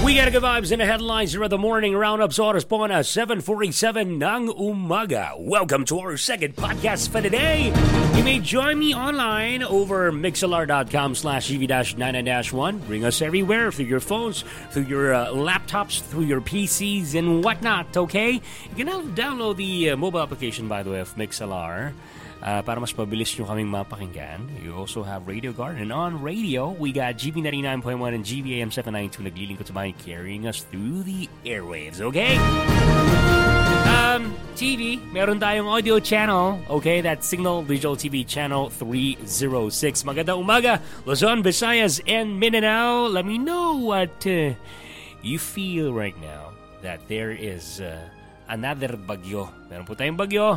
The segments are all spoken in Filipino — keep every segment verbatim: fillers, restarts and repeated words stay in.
We got good vibes in the headlines here at the morning roundups. Oras po na seven forty-seven ng umaga. Welcome to our second podcast for today. You may join me online over mixlr.com slash ev-99-1. Bring us everywhere through your phones, through your uh, laptops, through your P Cs and whatnot, okay? You can now download the uh, mobile application, by the way, of MixLR. Uh, para mas mabilis nyo kaming mapakinggan. You also have Radio Garden. On radio, we got G B ninety-nine point one and G B A M seven ninety-two naglilingkod sa bahay, carrying us through the airwaves, okay? Um, T V, meron tayong audio channel, okay? That's Signal Digital T V Channel three oh six. Magandang umaga, Luzon, Visayas, and Mindanao. Let me know what uh, you feel right now that there is... Uh, another bagyo. Meron po tayong bagyo.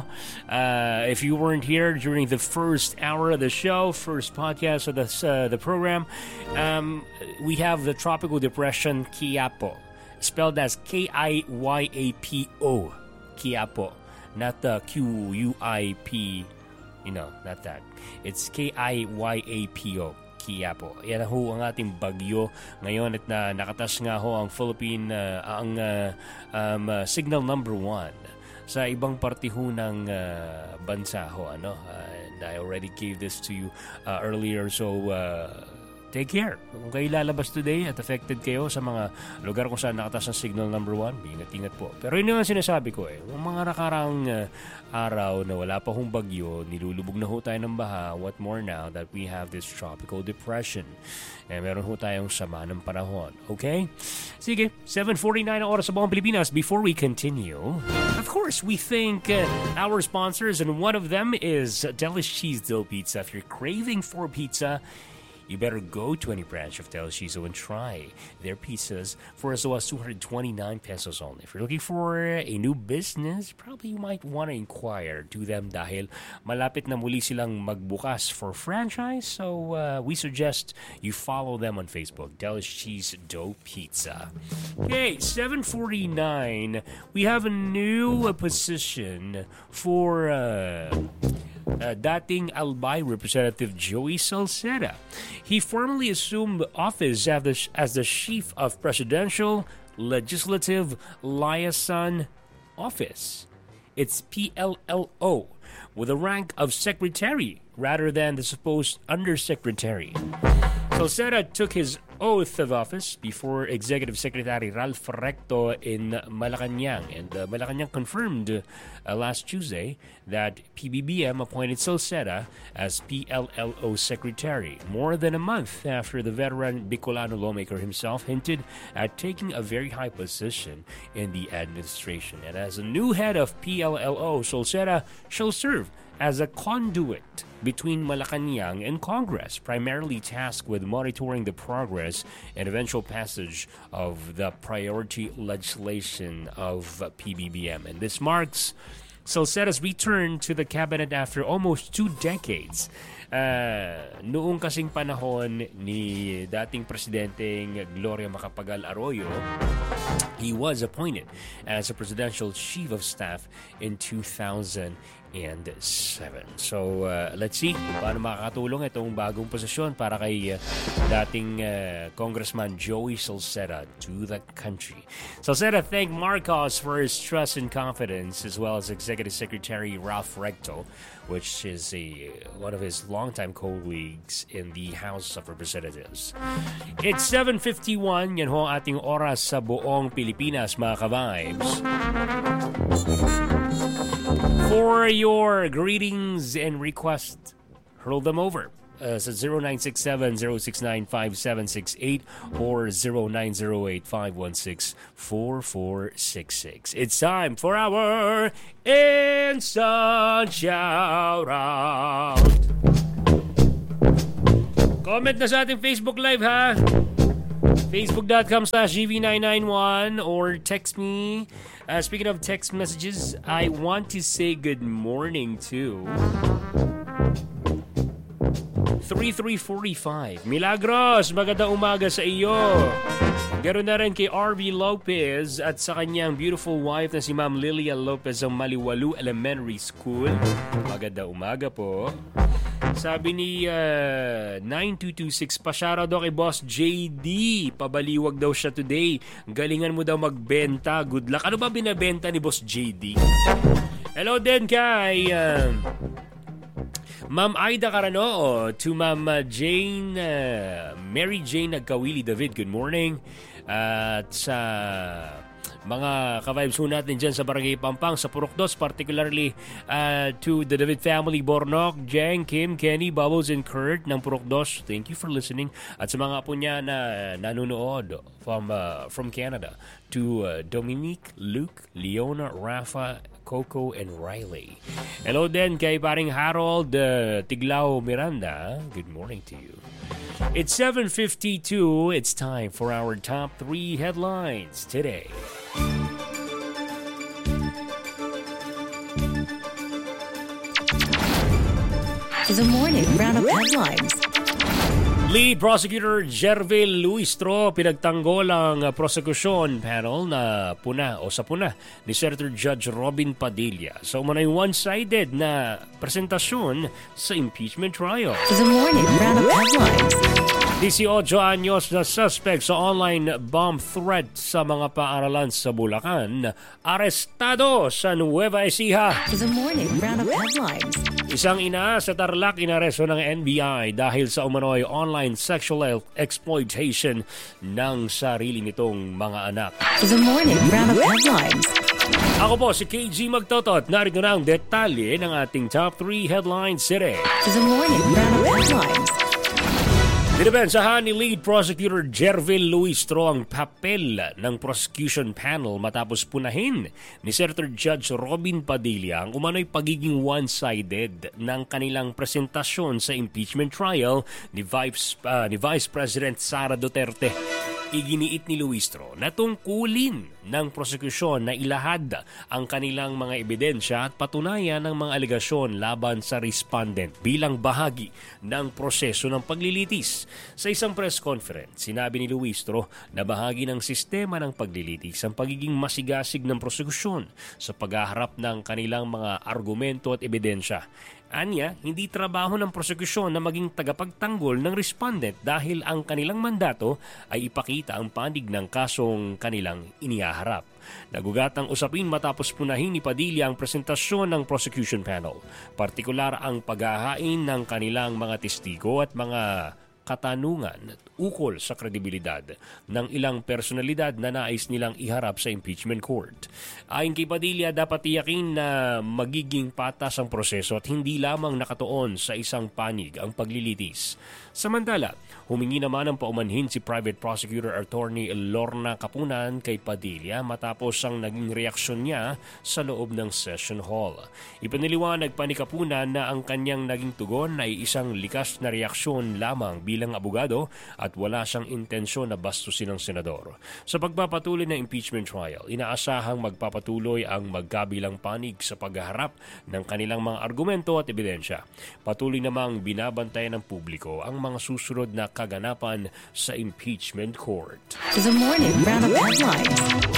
Uh, if you weren't here during the first hour of the show, first podcast of the, uh, the program, um, we have the Tropical Depression Quiapo, spelled as K I Y A P O. Quiapo. Not the Q U I P, you know, not that. It's K I Y A P O. Quiapo. Yan ho ang ating bagyo ngayon at na nakatas nga ho ang Philippine uh, ang uh, um, uh, signal number one sa ibang parte ho ng uh, bansa ho ano uh, and I already gave this to you uh, earlier, so uh, take care. Kung kayo lalabas today at affected kayo sa mga lugar kung saan nakatas ang signal number one, ingat-ingat po. Pero yun yung sinasabi ko eh, yung mga nakarang uh, araw na wala pa hong bagyo, nilulubog na ho tayo ng baha, what more now that we have this tropical depression. Eh, meron ho tayong sama ng panahon. Okay? Sige, seven forty-nine ang oras sa buong Pilipinas. Before we continue, of course, we thank uh, our sponsors, and one of them is Delish Cheese Dill Pizza. If you're craving for pizza, you better go to any branch of Del Shizo and try their pizzas for as low as two hundred twenty-nine pesos only. If you're looking for a new business, probably you might want to inquire to them dahil malapit na muli silang magbukas for franchise. So uh, we suggest you follow them on Facebook, Delish Cheese Dough Pizza. Okay, seven forty-nine. We have a new uh, position for... Uh, Uh, dating Albay Representative Joey Salceda. He formally assumed office as the, as the Chief of Presidential Legislative Liaison Office. It's P L L O, with a rank of Secretary rather than the supposed Undersecretary. Salceda took his oath of office before Executive Secretary Ralph Recto in Malacanang, and uh, Malacanang confirmed uh, last Tuesday that P B B M appointed Salceda as P L L O Secretary, more than a month after the veteran Bicolano lawmaker himself hinted at taking a very high position in the administration. And as a new head of P L L O, Salceda shall serve as a conduit between Malacanang and Congress, primarily tasked with monitoring the progress and eventual passage of the priority legislation of P B B M. And this marks Salceda's return to the cabinet after almost two decades. Uh, noong kasing panahon ni dating presidenteng Gloria Macapagal Arroyo, he was appointed as a presidential chief of staff in two thousand seven. So, uh, let's see kung paano makakatulong itong bagong posisyon para kay uh, dating uh, Congressman Joey Salceda to the country. Salceda thanked Marcos for his trust and confidence, as well as Executive Secretary Ralph Recto, which is a one of his longtime colleagues in the House of Representatives. It's seven fifty-one. Yan ho ang ating oras sa buong Pilipinas, mga ka-vibes. For your greetings and requests, hurl them over. Uh, so zero nine six seven, zero six nine, five seven six eight or zero nine zero eight, five one six, four four six six. It's time for our Instant Shoutout. Comment na sa ating Facebook Live, ha? Facebook.com slash G V nine nine one or text me. Uh, speaking of text messages, I want to say good morning to three three four five. Milagros, magandang umaga sa iyo. Ganoon na rin kay R V Lopez at sa kanyang beautiful wife na si Ma'am Lilia Lopez ng Maliwalu Elementary School. Magandang umaga po. Sabi ni uh, nine two two six, pa-shoutout daw kay Boss J D. Pabaliwag daw siya today. Galingan mo daw magbenta. Good luck. Ano ba binabenta ni Boss J D? Hello din kay uh, Ma'am Aida Caranoo, to Ma'am Jane, uh, Mary Jane Nagkawili David, good morning. Uh, at sa mga ka-vibes ho natin dyan sa Barangay Pampang, sa Purokdos, particularly uh, to the David family, Bornok, Jeng, Kim, Kenny, Bubbles, and Kurt ng Purokdos. Thank you for listening. At sa mga po niya na nanonood from, uh, from Canada, to uh, Dominique, Luke, Leona, Rafa, Coco, and Riley. Hello din kay paring Harold uh, Tiglao Miranda. Good morning to you. It's seven fifty-two. It's time for our top three headlines today. The morning roundup headlines. Lead Prosecutor Jervil Luistro pinagtanggol ang prosecution panel na puna o sa puna ni Senator Judge Robin Padilla sa umanay one-sided na presentasyon sa impeachment trial. The morning roundup headlines. eighteen anyos na suspect sa online bomb threat sa mga paaralan sa Bulacan, arestado sa Nueva Ecija. The morning roundup headlines. Isang ina sa Tarlac inaresto ng N B I dahil sa umano'y online sexual exploitation ng sarili nitong mga anak. The morning roundup headlines. Ako po si K G Magtotot. Narito na ang detalye ng ating top three headlines today. The morning roundup headlines. Dinepensahan ni Lead Prosecutor Jervil Luistro ang papel ng prosecution panel matapos punahin ni Senator Judge Robin Padilla ang umano'y pagiging one-sided ng kanilang presentasyon sa impeachment trial ni Vice, uh, ni Vice President Sara Duterte. Iginiit ni Luistro na tungkulin ng prosekusyon na ilahad ang kanilang mga ebidensya at patunayan ng mga alegasyon laban sa respondent bilang bahagi ng proseso ng paglilitis. Sa isang press conference, sinabi ni Luistro na bahagi ng sistema ng paglilitis ang pagiging masigasig ng prosekusyon sa paghaharap ng kanilang mga argumento at ebidensya. Anya, hindi trabaho ng prosekusyon na maging tagapagtanggol ng respondent dahil ang kanilang mandato ay ipakita ang panig ng kasong kanilang inihaharap. Nagugat ang usapin matapos punahin ni Padilla ang presentasyon ng prosecution panel, partikular ang paghahain ng kanilang mga testigo at mga katanungan ukol sa kredibilidad ng ilang personalidad na nais nilang iharap sa impeachment court. Ayon kay Padilla, dapat tiyakin na magiging patas ang proseso at hindi lamang nakatuon sa isang panig ang paglilitis. Samantala, humingi naman ng paumanhin si Private Prosecutor Attorney Lorna Kapunan kay Padilla matapos ang naging reaksyon niya sa loob ng session hall. Ipaniliwanag pa ni Kapunan na ang kanyang naging tugon ay isang likas na reaksyon lamang bilang abogado at wala siyang intensyon na bastusin ng senador. Sa pagpapatuloy ng impeachment trial, inaasahang magpapatuloy ang magkabilang panig sa paghaharap ng kanilang mga argumento at ebidensya. Patuloy namang binabantayan ng publiko ang mga susunod na kaganapan sa impeachment court. The morning roundup headlines.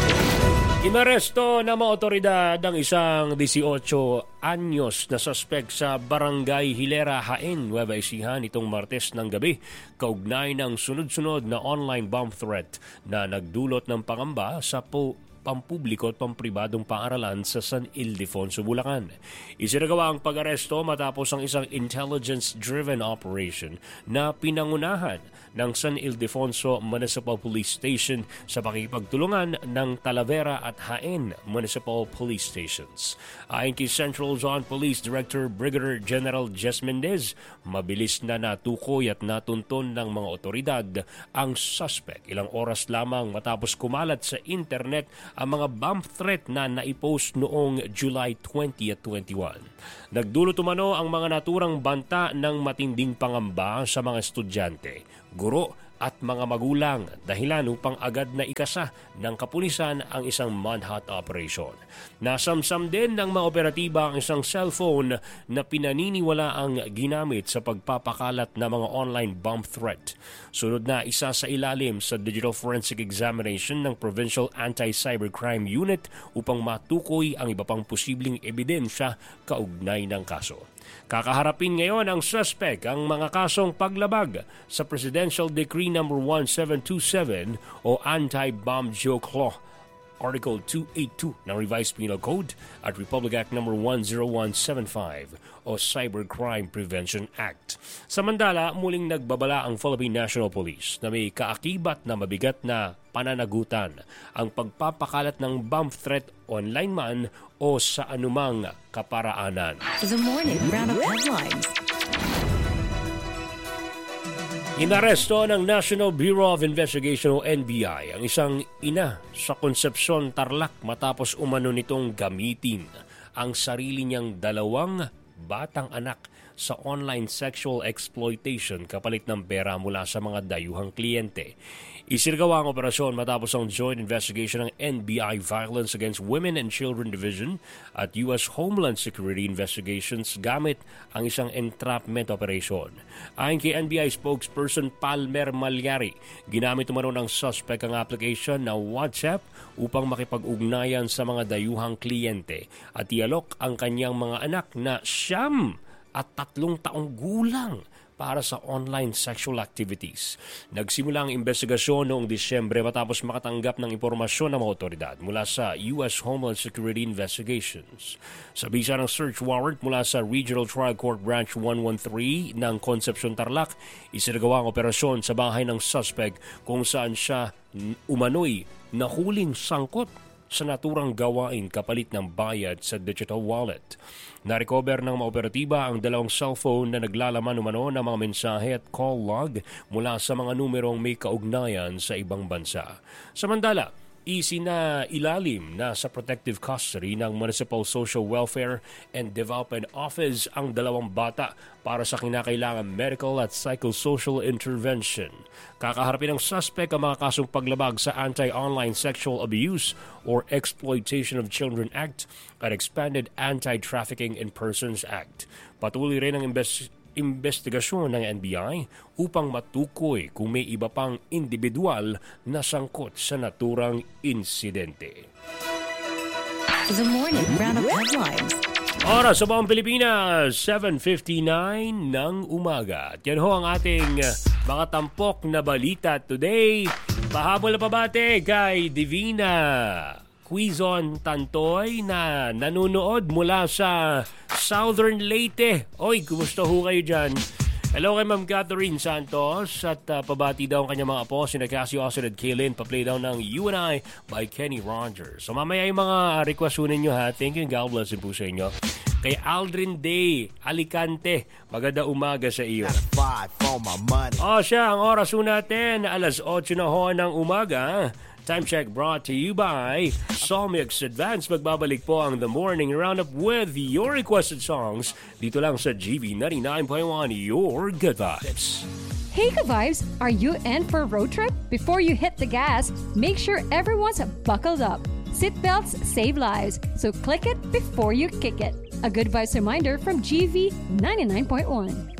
Inaresto ng mga otoridad ang isang eighteen anyos na suspect sa Barangay Hilera, Jaen, Nueva Ecija nitong Martes ng gabi, kaugnay ng sunod-sunod na online bomb threat na nagdulot ng pangamba sa po pampubliko at pampribadong paaralan sa San Ildefonso, Bulacan. Isinagawa ang pag-aresto matapos ang isang intelligence-driven operation na pinangunahan ng San Ildefonso Municipal Police Station sa pakipagtulungan ng Talavera at Jaen Municipal Police Stations. Ayon kay Central Zone Police Director Brigadier General Jess Mendez, mabilis na natukoy at natunton ng mga otoridad ang suspect ilang oras lamang matapos kumalat sa internet ang mga bomb threat na naipost noong July twentieth, twenty-one. Nagdulot umano ang mga naturang banta ng matinding pangamba sa mga estudyante, guro at mga magulang dahilan upang agad na ikasa ng kapulisan ang isang manhunt operation. Nasamsam din ng mga operatiba ang isang cellphone na pinaniniwala ang ginamit sa pagpapakalat ng mga online bomb threat. Sunod na isa sa ilalim sa digital forensic examination ng Provincial Anti-Cybercrime Unit upang matukoy ang iba pang posibleng ebidensya kaugnay ng kaso. Kakaharapin ngayon ang suspect ang mga kasong paglabag sa Presidential Decree number one seven two seven o Anti-Bomb Joke Law, Article two eighty-two ng Revised Penal Code at Republic Act number one oh one seven five o Cybercrime Prevention Act. Samantala, muling nagbabala ang Philippine National Police na may kaakibat na mabigat na pananagutan ang pagpapakalat ng bomb threat online man o sa anumang kaparaanan. The morning roundup headlines. Inaresto ng National Bureau of Investigation o N B I ang isang ina sa Concepcion, Tarlac matapos umano nitong gamitin ang sarili niyang dalawang batang anak sa online sexual exploitation kapalit ng pera mula sa mga dayuhang kliyente. Isinagawa ang operasyon matapos ang joint investigation ng N B I Violence Against Women and Children Division at U S Homeland Security Investigations gamit ang isang entrapment operation. Ayon kay N B I spokesperson Palmer Malyari, ginamit umano ng suspect ang application na WhatsApp upang makipag-ugnayan sa mga dayuhang kliyente at ialok ang kanyang mga anak na siyam at tatlong taong gulang para sa online sexual activities. Nagsimula ang investigasyon noong Disyembre matapos makatanggap ng impormasyon ng mga otoridad mula sa U S Homeland Security Investigations. Sa bisa ng search warrant mula sa Regional Trial Court Branch one thirteen ng Concepcion, Tarlac, isinagawa ang operasyon sa bahay ng suspect kung saan siya umano'y nahuling sangkot sa naturang gawain kapalit ng bayad sa digital wallet. Narecover ng mga operatiba ang dalawang cellphone na naglalaman umano ng mga mensahe at call log mula sa mga numerong may kaugnayan sa ibang bansa. Samantala, isinailalim na sa protective custody ng Municipal Social Welfare and Development Office ang dalawang bata para sa kinakailangan medical at psychosocial intervention. Kakaharapin ng suspect ang mga kasong paglabag sa Anti-Online Sexual Abuse or Exploitation of Children Act at Expanded Anti-Trafficking in Persons Act. Patuloy rin ang imbes- investigasyon ng N B I upang matukoy kung may iba pang individual na sangkot sa naturang insidente. The morning roundup headlines. Oras sa buong Pilipinas, seven fifty-nine ng umaga. At yan ho ang ating mga tampok na balita today. Pahabol na pabate kay Divina Quizon Tantoy na nanonood mula sa Southern Leyte. Oy, kumusta ho kayo dyan? Hello kay Ma'am Catherine Santos at uh, pabati daw ang kanyang mga apo, sina Cassie Austin at Kaylin. Pa-play daw ng You and I by Kenny Rogers. So mamaya yung mga request ninyo ha. Thank you and God bless po sa inyo. Kay Aldrin Day Alicante, maganda umaga sa iyo. O siya, ang oras ho natin, alas otso na ho ng umaga. Time check brought to you by Solmix Advance. Magbabalik po ang The Morning Roundup with your requested songs dito lang sa G V ninety-nine point one, your good vibes. Hey Good Vibes, are you in for a road trip? Before you hit the gas, make sure everyone's buckled up. Seatbelts save lives, so click it before you kick it. A Good Vibes reminder from G V ninety-nine point one.